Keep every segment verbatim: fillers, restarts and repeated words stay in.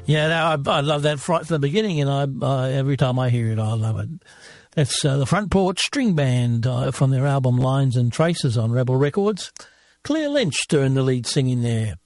Yeah, no, I, I love that right from the beginning, and I, I every time I hear it, I love it. That's uh, the Front Porch String Band uh, from their album Lines and Traces on Rebel Records. Claire Lynch doing the lead singing there.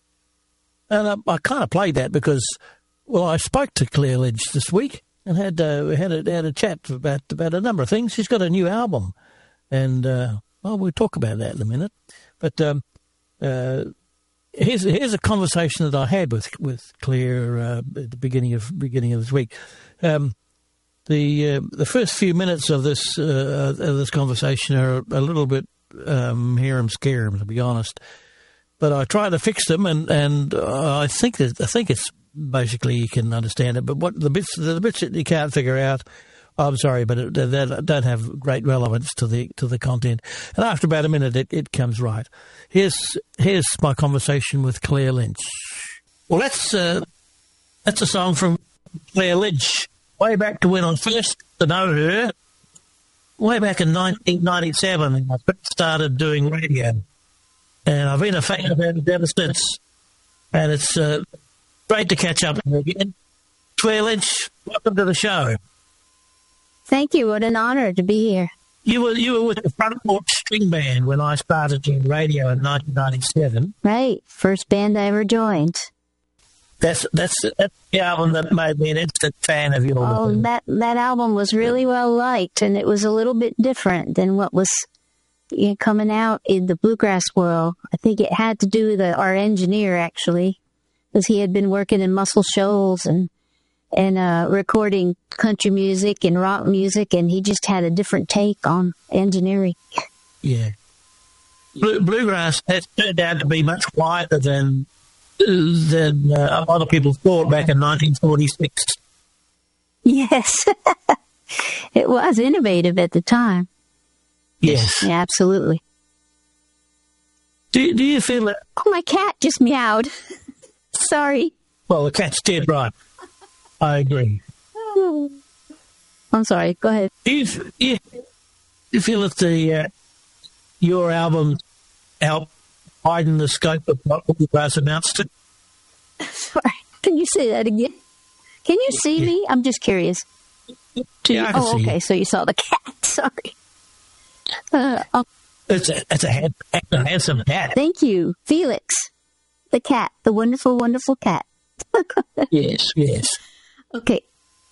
And I, I kind of played that because, well, I spoke to Claire Lynch this week and had uh, had a, had a chat about about a number of things. She's got a new album, and uh, well, we'll talk about that in a minute. But um, uh, here's here's a conversation that I had with with Claire uh, at the beginning of beginning of this week. Um, the uh, the first few minutes of this uh, of this conversation are a little bit um, hear 'em scare 'em, to be honest. But I try to fix them, and and uh, I think that I think it's basically you can understand it. But what the bits the bits that you can't figure out, I'm sorry, but it, they don't have great relevance to the to the content. And after about a minute, it, it comes right. Here's here's my conversation with Claire Lynch. Well, that's uh, that's a song from Claire Lynch, way back to when I first got to know her, way back in nineteen ninety-seven. I first started doing radio. And I've been a fan of it ever since. And it's uh, great to catch up with you again. Claire Lynch, welcome to the show. Thank you. What an honor to be here. You were you were with the Front Porch String Band when I started doing radio in nineteen ninety-seven. Right. First band I ever joined. That's that's, that's the album that made me an instant fan of yours. Oh, that, that album was really well liked, and it was a little bit different than what was You know, coming out in the bluegrass world. I think it had to do with the, our engineer, actually, because he had been working in Muscle Shoals and and uh, recording country music and rock music, and he just had a different take on engineering. Yeah. Blue, bluegrass has turned out to be much quieter than, than uh, a lot of people thought back in nineteen forty-six. Yes. It was innovative at the time. Yes. Yeah, absolutely. Do do you feel that? Oh, my cat just meowed. Sorry. Well, the cat's dead, right? I agree. Oh. I'm sorry. Go ahead. Do you, you, you feel that the uh, your album helped widen the scope of what Bluegrass amounts to? Sorry. Can you say that again? Can you see yeah. me? I'm just curious. Do yeah, you, I can oh, see okay. you. So you saw the cat. Sorry. Uh, oh. It's a it's a, hand, a handsome cat. Thank you, Felix, the cat, the wonderful, wonderful cat. Yes, yes. Okay.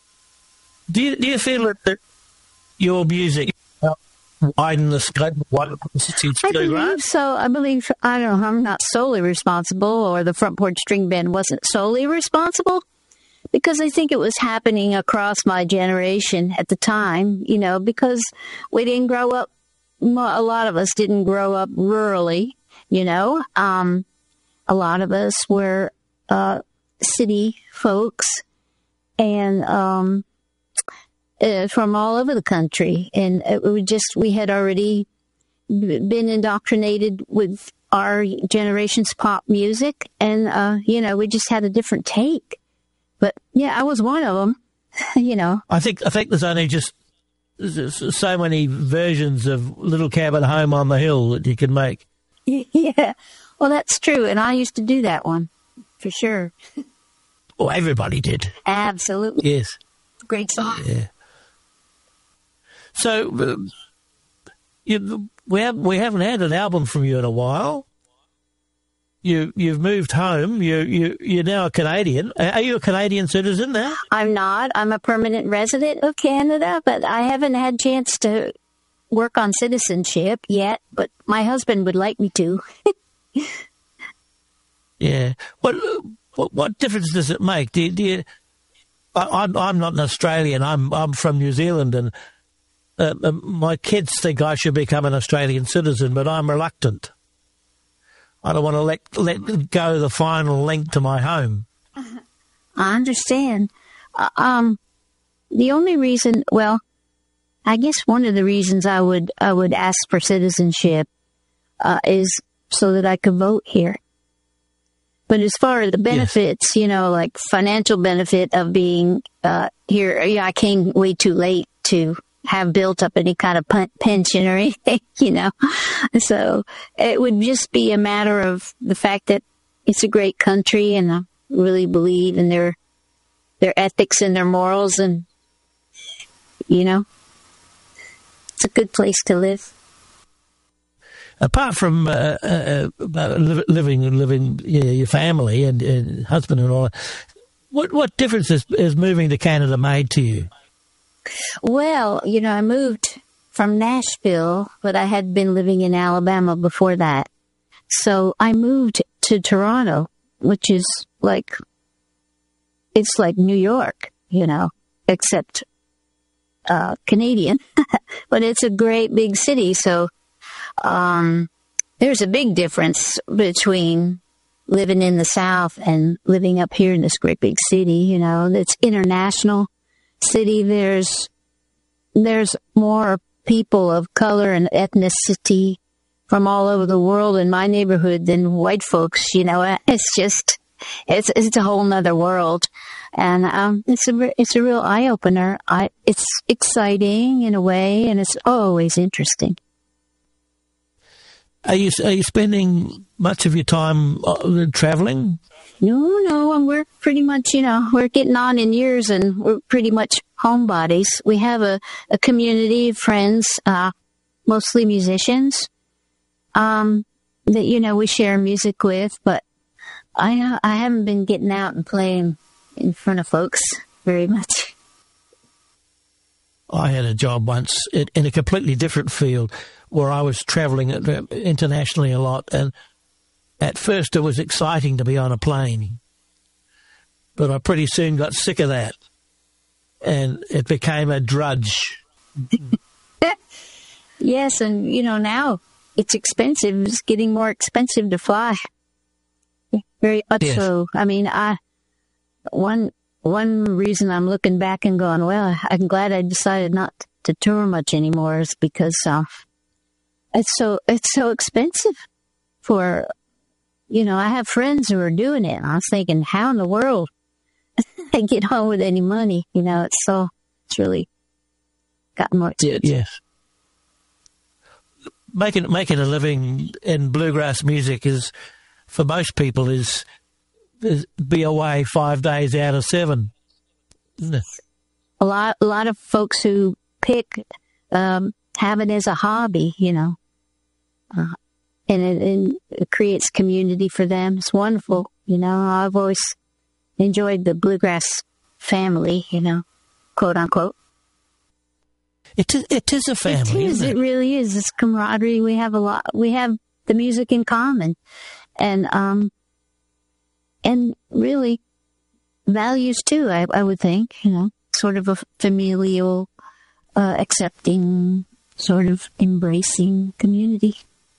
Do you do you feel that the, your music helped widen the scope of what constitutes I bluegrass? believe so. I believe I don't know. I'm not solely responsible, or the Front Porch String Band wasn't solely responsible, because I think it was happening across my generation at the time. You know, because we didn't grow up. A lot of us didn't grow up rurally, you know. Um, a lot of us were uh, city folks and um, uh, from all over the country. And it, we just, we had already been indoctrinated with our generation's pop music. And, uh, you know, we just had a different take. But, yeah, I was one of them, you know. I think I think there's only just There's so many versions of Little Cabin Home on the Hill that you can make. Yeah. Well, that's true. And I used to do that one, for sure. Well, everybody did. Absolutely. Yes. Great song. Yeah. So, uh, you, we, have, we haven't had an album from you in a while. You, you've moved home. You, you, you're now a Canadian. Are you a Canadian citizen now? I'm not. I'm a permanent resident of Canada, but I haven't had a chance to work on citizenship yet, but my husband would like me to. Yeah. What, what what difference does it make? Do you, do you, I, I'm I'm not an Australian. I'm I'm from New Zealand, and uh, my kids think I should become an Australian citizen, but I'm reluctant. I don't want to let let go the final link to my home. I understand. Uh, um, the only reason, well, I guess one of the reasons I would I would ask for citizenship uh, is so that I could vote here. But as far as the benefits, yes. you know, like financial benefit of being uh, here, yeah, I came way too late to have built up any kind of pension or anything, you know. So it would just be a matter of the fact that it's a great country, and uh, really believe in their their ethics and their morals, and you know, it's a good place to live. Apart from uh, uh, living, living, you know, your family and, and husband and all, what what difference is, is moving to Canada made to you? Well, you know, I moved from Nashville, but I had been living in Alabama before that. So I moved to Toronto, which is like, it's like New York, you know, except uh, Canadian. But it's a great big city, so um, there's a big difference between living in the South and living up here in this great big city, you know. It's international city. There's there's more people of color and ethnicity from all over the world in my neighborhood than white folks, you know. It's just, it's it's a whole nother world. And um, it's a, it's a real eye-opener. I, it's exciting in a way, and it's always interesting. Are you are you spending much of your time uh, traveling? No, no, and we're pretty much, you know, we're getting on in years, and we're pretty much homebodies. We have a, a community of friends, uh, mostly musicians, um, that, you know, we share music with, but I uh, I haven't been getting out and playing in front of folks very much. I had a job once in a completely different field where I was traveling internationally a lot, and at first it was exciting to be on a plane, but I pretty soon got sick of that, and it became a drudge. Yes, and, you know, now it's expensive. It's getting more expensive to fly. Very much yes. So. I mean, I one one reason I'm looking back and going, well, I'm glad I decided not to tour much anymore is because uh, it's so it's so expensive for, you know, I have friends who are doing it. And I was thinking, how in the world I get home with any money? You know, it's so, it's really gotten more expensive. Yes. Making, making a living in bluegrass music is, for most people, is, is be away five days out of seven, isn't it? A lot, a lot of folks who pick, um, have it as a hobby, you know, uh, and it, and it creates community for them. It's wonderful. You know, I've always enjoyed the bluegrass family, you know, quote unquote. It is, it is a family. It is. Isn't it? It really is. It's camaraderie. We have a lot. We have the music in common, and um, and really values too. I, I would think, you know, sort of a familial, uh, accepting, sort of embracing community.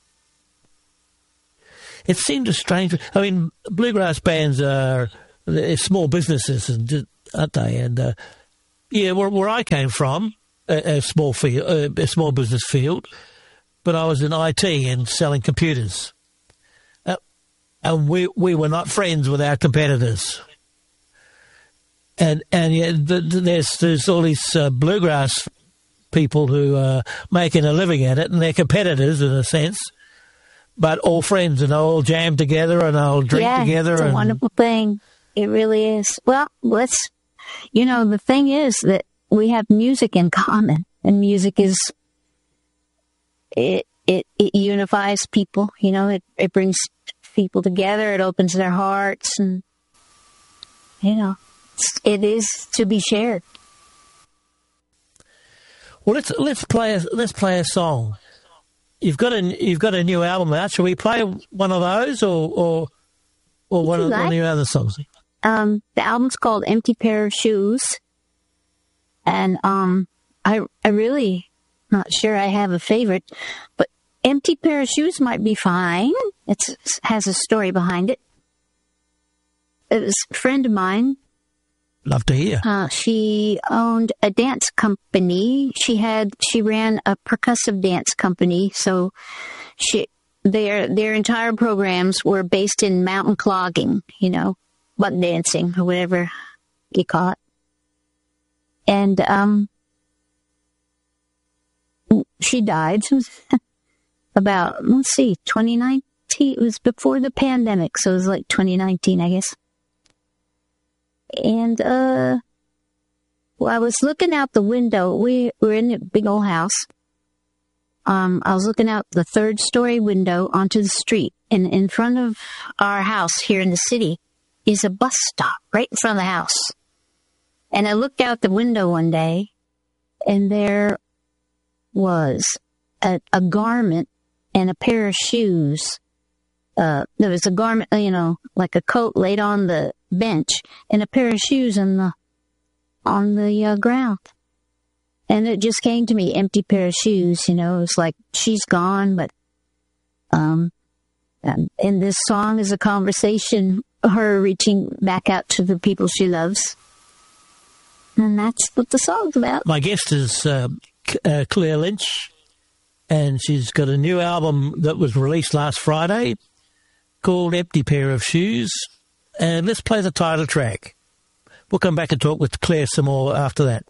It seemed a strange. I mean, bluegrass bands are they're small businesses, aren't they? And uh, yeah, where, where I came from. A, a small field, a small business field, but I was in I T and selling computers, uh, and we we were not friends with our competitors. And and yeah, the, the, there's there's all these uh, bluegrass people who are making a living at it, and they're competitors in a sense, but all friends, and all jam together and they'll drink yeah, together. It's a and, wonderful thing. It really is. Well, let's. You know, the thing is that we have music in common, and music is, it, it, it unifies people, you know, it, it brings people together, it opens their hearts, and, you know, it is to be shared. Well, let's, let's play a, let's play a song. You've got a, you've got a new album out. Shall we play one of those or, or, or one of, like. one of your other songs? Um, the album's called Empty Pair of Shoes. And um, I I really not sure I have a favorite, but Empty Pair of Shoes might be fine. It has a story behind it. It was a friend of mine. Love to hear. Uh, she owned a dance company. She had she ran a percussive dance company. So she their their entire programs were based in mountain clogging, you know, button dancing or whatever you call it. And um, she died about, let's see, twenty nineteen. It was before the pandemic, so it was like twenty nineteen, I guess. And, uh, well, I was looking out the window. We were in a big old house. Um, I was looking out the third story window onto the street. And in front of our house here in the city is a bus stop right in front of the house. And I looked out the window one day, and there was a, a garment and a pair of shoes. Uh, there was a garment, you know, like a coat laid on the bench, and a pair of shoes on the on the uh, ground. And it just came to me, empty pair of shoes. You know, it was like she's gone, but um, and, and this song is a conversation, her reaching back out to the people she loves. And that's what the song's about. My guest is uh, uh, Claire Lynch, and she's got a new album that was released last Friday called Empty Pair of Shoes. And let's play the title track. We'll come back and talk with Claire some more after that.